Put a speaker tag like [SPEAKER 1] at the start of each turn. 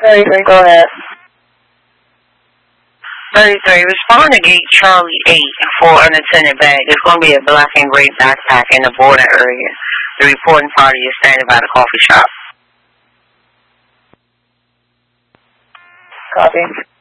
[SPEAKER 1] 33, go ahead.
[SPEAKER 2] 33, respond to gate Charlie 8 for unattended bag. There's going to be a black and gray backpack in the border area. The reporting party is standing by the coffee shop.
[SPEAKER 1] Copy.